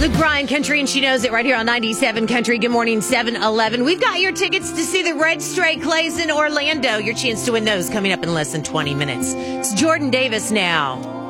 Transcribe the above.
Luke Bryan Country, and she knows it right here on 97 Country. Good morning, 7-Eleven. We've got your tickets to see the Red Stray Clays in Orlando. Your chance to win those coming up in less than 20 minutes. It's Jordan Davis now.